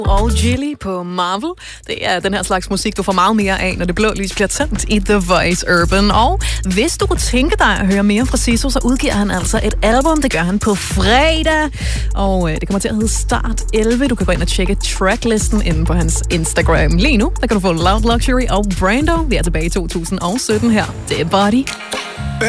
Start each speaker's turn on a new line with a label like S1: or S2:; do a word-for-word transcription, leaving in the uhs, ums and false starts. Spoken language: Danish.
S1: Og Jilly på Marvel. Det er den her slags musik, du får meget mere af, når det blå lys bliver tændt i The Voice Urban. Og hvis du kunne tænke dig at høre mere fra Siso, så udgiver han altså et album. Det gør han på fredag. Og øh, det kommer til at hedde Start elleve. Du kan gå ind og tjekke tracklisten inde på hans Instagram. Lige nu, der kan du få Loud Luxury og Brando. Vi er tilbage i to tusind og sytten her. Det er Body.